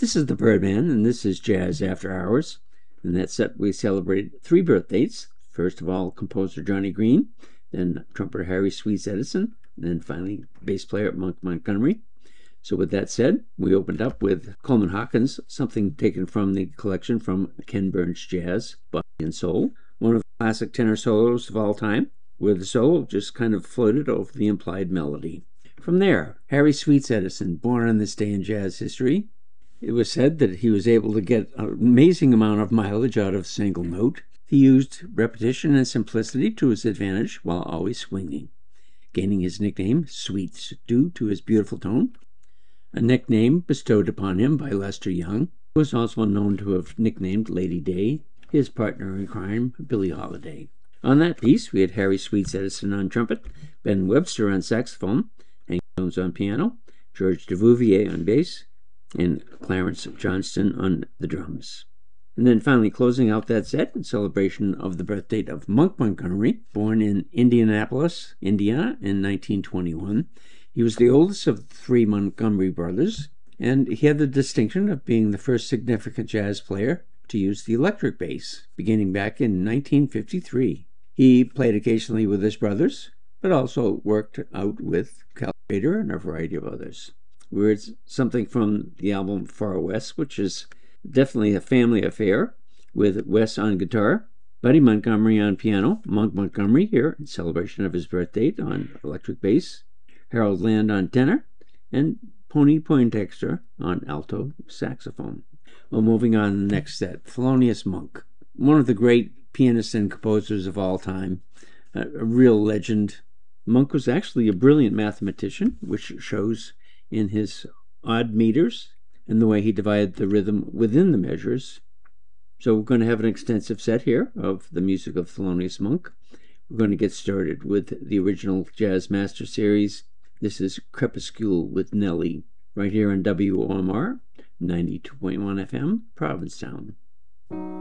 This is the Birdman, and this is Jazz After Hours. In that set, we celebrated 3 birthdays. First of all, composer Johnny Green, then trumpeter Harry Sweets Edison, and then finally bass player Monk Montgomery. So with that said, we opened up with Coleman Hawkins, something taken from the collection from Ken Burns Jazz, Body and Soul, one of the classic tenor solos of all time, where the solo just kind of floated over the implied melody. From there, Harry Sweets Edison, born on this day in jazz history. It was said that he was able to get an amazing amount of mileage out of a single note. He used repetition and simplicity to his advantage while always swinging, gaining his nickname Sweets due to his beautiful tone, a nickname bestowed upon him by Lester Young, who was also known to have nicknamed Lady Day his partner in crime, Billie Holiday. On that piece, we had Harry Sweets Edison on trumpet, Ben Webster on saxophone, Hank Jones on piano, George Duvivier on bass, and Clarence Johnston on the drums. And then finally closing out that set in celebration of the birth date of Monk Montgomery, born in Indianapolis, Indiana in 1921. He was the oldest of the 3 Montgomery brothers, and he had the distinction of being the first significant jazz player to use the electric bass, beginning back in 1953. He played occasionally with his brothers, but also worked out with Cal Tjader and a variety of others. It's something from the album Far West, which is definitely a family affair, with Wes on guitar, Buddy Montgomery on piano, Monk Montgomery here in celebration of his birth date on electric bass, Harold Land on tenor, and Pony Poindexter on alto saxophone. Well, moving on to the next set, Thelonious Monk, one of the great pianists and composers of all time, a real legend. Monk was actually a brilliant mathematician, which shows in his odd meters and the way he divided the rhythm within the measures. So we're going to have an extensive set here of the music of Thelonious Monk. We're going to get started with the original Jazz Master Series. This is Crepuscule with Nellie, right here on WOMR 92.1 FM, Provincetown.